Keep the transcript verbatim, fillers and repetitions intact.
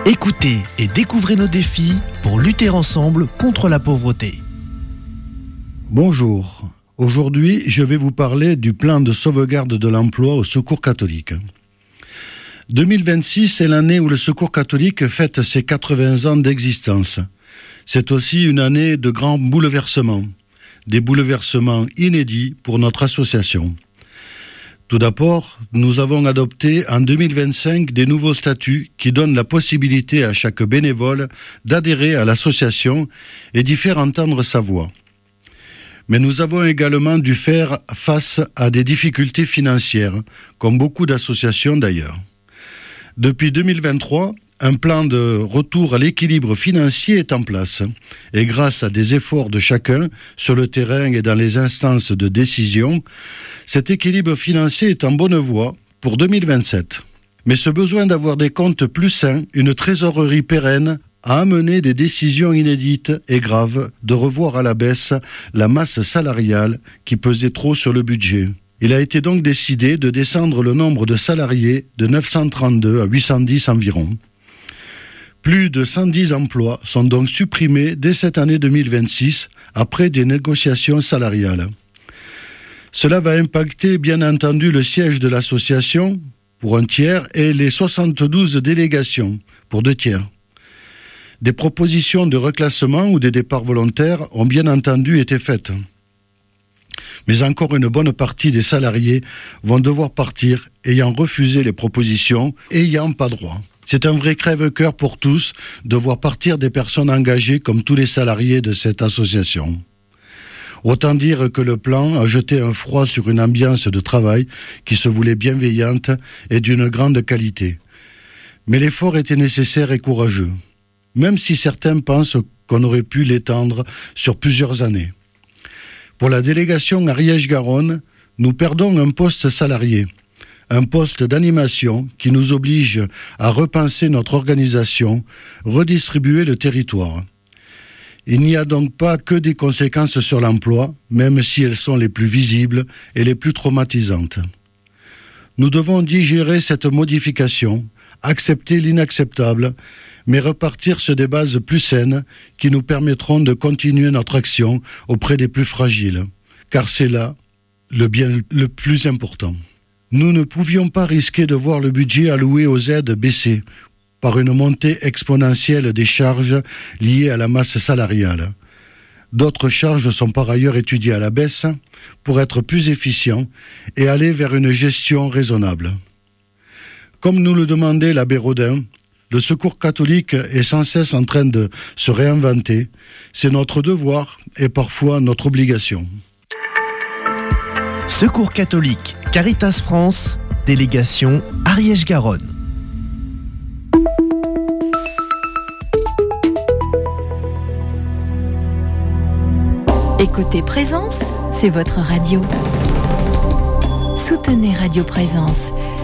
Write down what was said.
Écoutez et découvrez nos défis pour lutter ensemble contre la pauvreté. Bonjour. Aujourd'hui, je vais vous parler du plan de sauvegarde de l'emploi au Secours catholique. deux mille vingt-six est l'année où le Secours catholique fête ses quatre-vingts ans d'existence. C'est aussi une année de grands bouleversements, des bouleversements inédits pour notre association. Tout d'abord, nous avons adopté en deux mille vingt-cinq des nouveaux statuts qui donnent la possibilité à chaque bénévole d'adhérer à l'association et d'y faire entendre sa voix. Mais nous avons également dû faire face à des difficultés financières, comme beaucoup d'associations d'ailleurs. Depuis deux mille vingt-trois, un plan de retour à l'équilibre financier est en place. Et grâce à des efforts de chacun, sur le terrain et dans les instances de décision, cet équilibre financier est en bonne voie pour deux mille vingt-sept. Mais ce besoin d'avoir des comptes plus sains, une trésorerie pérenne, a amené des décisions inédites et graves de revoir à la baisse la masse salariale qui pesait trop sur le budget. Il a été donc décidé de descendre le nombre de salariés de neuf cent trente-deux à huit cent dix environ. Plus de cent dix emplois sont donc supprimés dès cette année deux mille vingt-six, après des négociations salariales. Cela va impacter bien entendu le siège de l'association, pour un tiers, et les soixante-douze délégations, pour deux tiers. Des propositions de reclassement ou de départ volontaires ont bien entendu été faites. Mais encore une bonne partie des salariés vont devoir partir, ayant refusé les propositions, ayant pas droit. C'est un vrai crève-cœur pour tous de voir partir des personnes engagées comme tous les salariés de cette association. Autant dire que le plan a jeté un froid sur une ambiance de travail qui se voulait bienveillante et d'une grande qualité. Mais l'effort était nécessaire et courageux, même si certains pensent qu'on aurait pu l'étendre sur plusieurs années. Pour la délégation Ariège-Garonne, nous perdons un poste salarié, un poste d'animation qui nous oblige à repenser notre organisation, redistribuer le territoire. Il n'y a donc pas que des conséquences sur l'emploi, même si elles sont les plus visibles et les plus traumatisantes. Nous devons digérer cette modification, accepter l'inacceptable, mais repartir sur des bases plus saines qui nous permettront de continuer notre action auprès des plus fragiles, car c'est là le bien le plus important. Nous ne pouvions pas risquer de voir le budget alloué aux aides baisser par une montée exponentielle des charges liées à la masse salariale. D'autres charges sont par ailleurs étudiées à la baisse pour être plus efficients et aller vers une gestion raisonnable. Comme nous le demandait l'abbé Rodin, le Secours catholique est sans cesse en train de se réinventer. C'est notre devoir et parfois notre obligation. Secours catholique, Caritas France, délégation Ariège-Garonne. Écoutez Présence, c'est votre radio. Soutenez Radio Présence.